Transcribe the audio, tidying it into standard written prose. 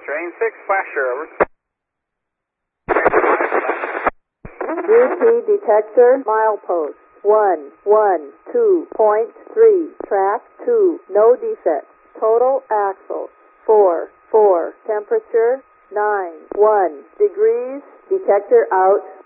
Train 6, flasher, over. UT detector, milepost 112.3, track 2, no defects. Total axle 4, temperature 9, 1 degrees, detector out.